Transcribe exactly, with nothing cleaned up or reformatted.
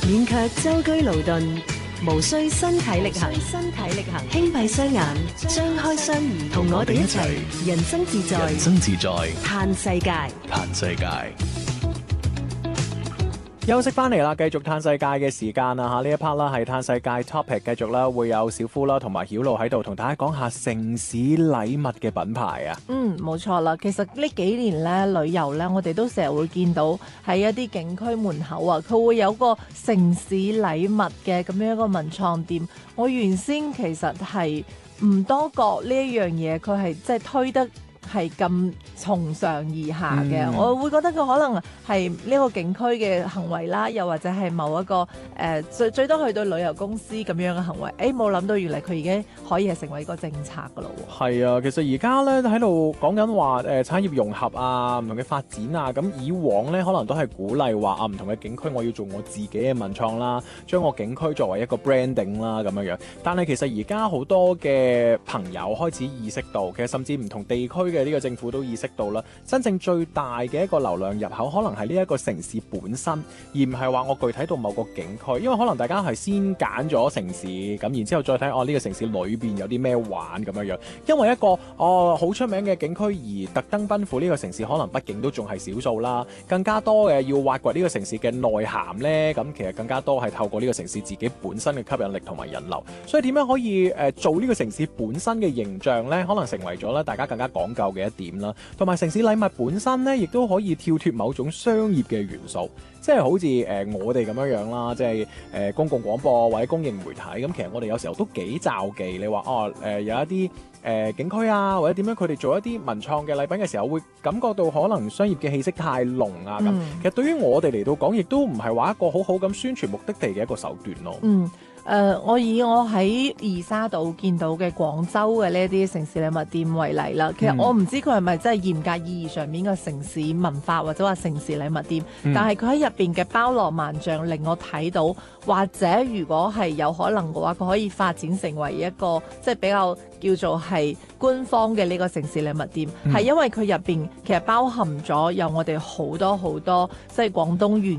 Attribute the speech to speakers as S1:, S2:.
S1: 免卻舟車勞頓，無需身體力行，身體力行，輕閉雙眼，張開雙耳，同我哋一齊，人生自在，
S2: 人生自在，
S1: 嘆世界，
S2: 嘆世界。
S3: 休息翻嚟啦，繼續嘆世界嘅時間啦嚇，呢一 part 啦係嘆世界 topic，繼續啦會有小夫啦同埋曉露喺度同大家講下城市禮物嘅品牌啊。
S4: 嗯，冇錯啦。其實呢幾年咧旅遊咧，我哋都成日會見到喺一啲景區門口啊，佢會有個城市禮物嘅咁樣一個文創店。我原先其實係唔多覺呢一樣嘢，佢係即係推得係咁從上而下嘅、嗯，我會覺得佢可能係呢個景區嘅行為啦，又或者係某一個誒、呃、最最多去到旅遊公司咁樣嘅行為。誒冇諗到原來佢已經可以係成為一個政策噶咯喎。係
S3: 啊，其實而家咧喺度講緊話誒產業融合啊，唔同嘅發展啊，咁以往咧可能都係鼓勵話啊唔同嘅景區我要做我自己嘅文創啦，將我景區作為一個 branding 啦咁樣樣。但係其實而家好多嘅朋友開始意識到，其實甚至唔同地區嘅呢個政府都意識到啦，真正最大嘅一個流量入口可能係呢一個城市本身，而唔係話我具體到某個景區。因為可能大家係先揀咗城市，咁然之後再睇哦呢個城市裏邊有啲咩玩咁樣樣。因為一個哦好出名嘅景區而特登奔赴呢個城市，可能畢竟都仲係少數啦。更加多嘅要挖掘呢個城市嘅內涵呢，咁其實更加多係透過呢個城市自己本身嘅吸引力同埋引流。所以點樣可以誒、呃、做呢個城市本身嘅形象呢？可能成為咗咧大家更加講究嘅一點啦。同埋城市禮物本身咧，亦都可以跳脫某種商業嘅元素，即係好似誒、呃、我哋咁樣樣啦，即係誒、呃、公共廣播或者公營媒體咁。其實我哋有時候都幾罩忌，你話哦誒、呃、有一啲誒、呃、景區啊，或者點樣佢哋做一啲文創嘅禮品嘅時候，會感覺到可能商業嘅氣息太濃啊咁、嗯。其實對於我哋嚟到講，亦都唔係話一個好好咁宣傳目的地嘅一個手段咯。
S4: 嗯。誒、呃，我以我喺二沙島見到嘅廣州嘅呢一啲城市禮物店為例啦，其實我唔知佢係咪真係嚴格意義上面嘅城市文化或者話城市禮物店，嗯、但係佢喺入邊嘅包羅萬象令我睇到，或者如果係有可能嘅話，佢可以發展成為一個即係比較叫做係官方嘅呢個城市禮物店，係、嗯、因為佢入邊其實包含咗有我哋好多好多即係廣東原